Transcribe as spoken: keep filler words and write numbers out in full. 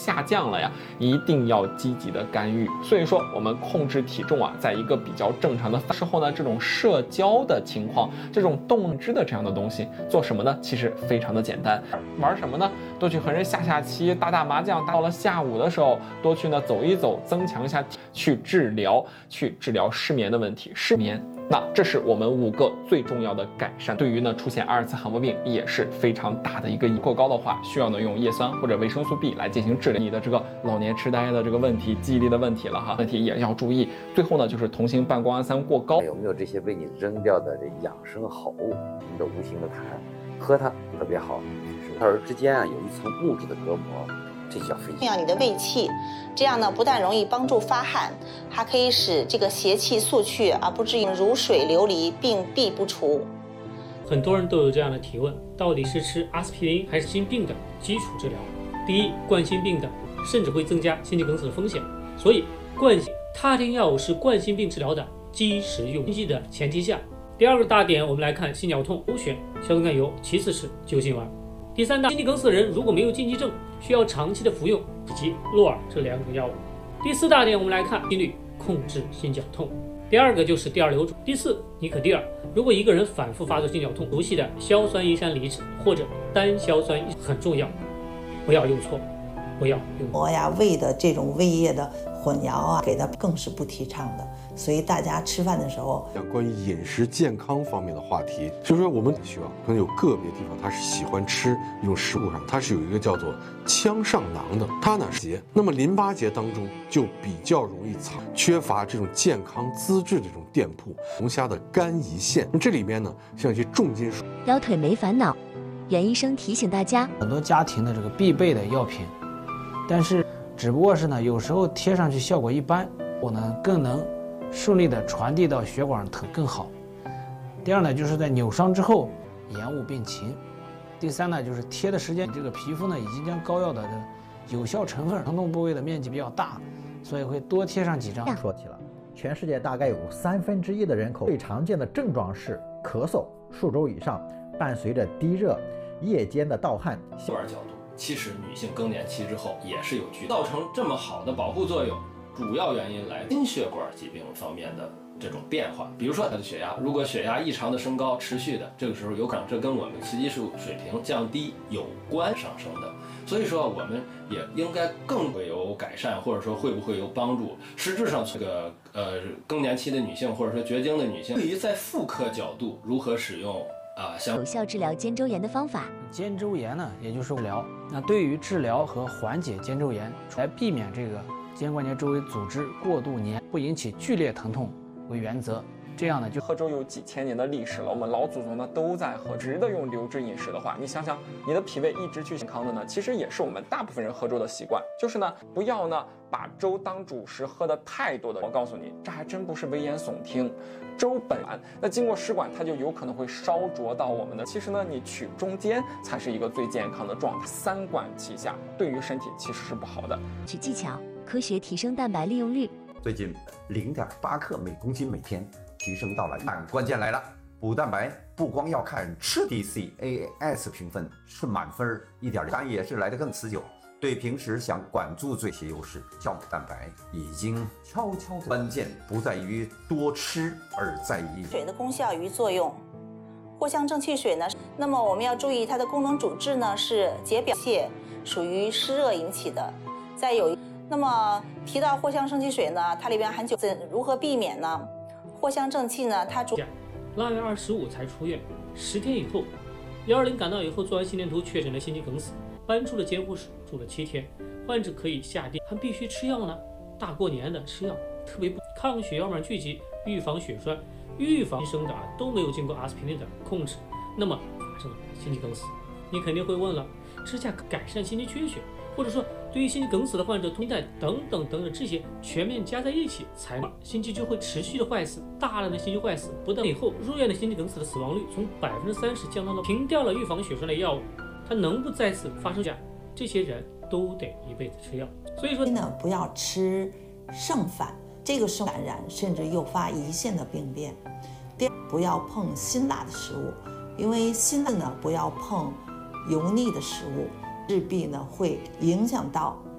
下降了呀，一定要积极的干预。所以说，我们控制体重啊，在一个比较正常的时候呢，这种社交的情况，这种动知的这样的东西，做什么呢？其实非常的简单，玩什么呢？多去和人下下棋，打打麻将。到了下午的时候，多去呢走一走，增强一下，去治疗，去治疗失眠的问题。失眠。那这是我们五个最重要的改善，对于呢出现阿尔茨海默病也是非常大的一个过高的话，需要呢用叶酸或者维生素 B 来进行治疗你的这个老年痴呆的这个问题、记忆力的问题了哈，问题也要注意。最后呢就是同型半胱氨酸过高， 有没有这些被你扔掉的这养生好物，你的无形的痰，喝它特别好，就是儿之间啊有一层物质的隔膜。这叫非培养你的胃气，这样呢不但容易帮助发汗，还可以使这个邪气速去，而不至于如水流离，病必不除。 很多人都有这样的提问，到底是吃阿司匹林还是心病的基础治疗？第一，冠心病的甚至会增加心肌梗死的风险，所以冠心他汀药物是冠心病治疗的基石用剂的前提下。第二个大点，我们来看心绞痛，首选硝酸甘油，其次是救心丸。第三大，心肌梗死的人如果没有禁忌症，需要长期的服用以及洛尔这两种药物。第四大点，我们来看心率控制心绞痛。第二个就是第二流种。第四，尼可地尔。如果一个人反复发作心绞痛，熟悉的硝酸乙酰离酯或者单硝酸很重要，不要用错，不要用膜呀、胃的这种胃液的混淆啊，给它更是不提倡的。所以大家吃饭的时候， 讲关于饮食健康方面的话题，就是说我们需要可能有个别地方它是喜欢吃一种食物上，它是有一个叫做腔上囊的，它呢是结，那么淋巴结当中就比较容易藏缺乏这种健康资质的这种店铺，龙虾的肝胰腺，这里面呢像一些重金属。 腰腿没烦恼，袁医生提醒大家， 很多家庭的这个必备的药品，但是只不过是呢有时候贴上去效果一般，我呢更能顺利的传递到血管更更好。第二呢，就是在扭伤之后延误病情。第三呢，就是贴的时间，这个皮肤呢已经将膏药的有效成分疼痛部位的面积比较大，所以会多贴上几张。 说起了，全世界大概有三分之一的人口最常见的症状是咳嗽数周以上，伴随着低热、夜间的盗汗。 血管角度，其实女性更年期之后也是有巨造成这么好的保护作用。主要原因来心血管疾病方面的这种变化，比如说他的血压，如果血压异常的升高，持续的，这个时候有可能这跟我们雌激素水平降低有关上升的，所以说我们也应该更会有改善，或者说会不会有帮助。实质上，这个呃更年期的女性或者说绝经的女性，对于在妇科角度如何使用啊相有效治疗肩周炎的方法。 肩周炎呢，也就是治疗。那对于治疗和缓解肩周炎，来避免这个肩关节周围组织过度粘，不引起剧烈疼痛为原则。这样呢，就喝粥有几千年的历史了，我们老祖宗呢都在喝。直的用流质饮食的话，你想想，你的脾胃一直去健康的呢，其实也是我们大部分人喝粥的习惯。就是呢，不要呢把粥当主食喝的太多的。我告诉你，这还真不是危言耸听。粥本来那经过食管，它就有可能会烧灼到我们的。其实呢，你取中间才是一个最健康的状态。三管齐下，对于身体其实是不好的。 取技巧，科学提升蛋白利用率。 最近零点八克每公斤每天。提升到了，但关键来了，补蛋白不光要看吃 D C A S 评分是满分一点，但也是来得更持久。对平时想管住这些优势，酵母蛋白已经悄悄的。关键不在于多吃，而在于水的功效与作用。藿香正气水呢，那么我们要注意它的功能主治呢是解表泄，属于湿热引起的。再有，那么提到藿香正气水呢，它里边含酒精，如何避免呢？藿香正气呢，它主腊月二十五才出院，十天以后，幺二零赶到以后做完心电图，确诊了心肌梗死，搬出了监护室，住了七天。患者可以下地，还必须吃药呢。大过年的吃药，特别不抗血小板聚集，预防血栓，预防医生的啊都没有经过阿司匹林的控制，那么发生了心肌梗死。你肯定会问了，支架改善心肌缺血，或者说对于心肌梗死的患者，通带等等等等这些全面加在一起，才心肌就会持续的坏死，大量的心肌坏死，不但以后入院的心肌梗死的死亡率从百分之三十降到了停掉了预防血栓的药物，它能不再次发生下，这些人都得一辈子吃药。所以说呢，不要吃剩饭，这个是感染甚至诱发胰腺的病变。第二，不要碰辛辣的食物，因为辛辣呢，不要碰油腻的食物。势必呢会影响到